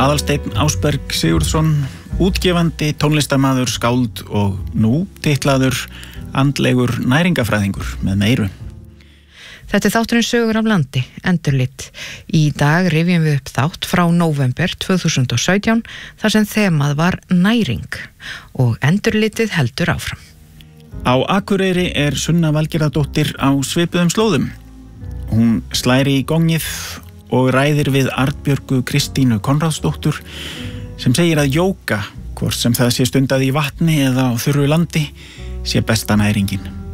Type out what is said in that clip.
Aðalsteinn Ásberg Sigurðsson, útgefandi, tónlistarmaður, skáld og nú titlaður andlegur næringafræðingur með meiru. Þetta þátturinn Sögur af landi, endurlit. Í dag rifjum við upp þátt frá nóvember 2017 þar sem þemað var næring og endurlitið heldur áfram. Á Akureyri Sunna Valgerðardóttir á svipuðum slóðum. Hún slæri í gongið og ræðir við Arnbjörgu Kristínu Konráðsdóttur sem segir að jóga, hvort sem það sé stundað í vatni eða á þurru landi, sé besta næringin.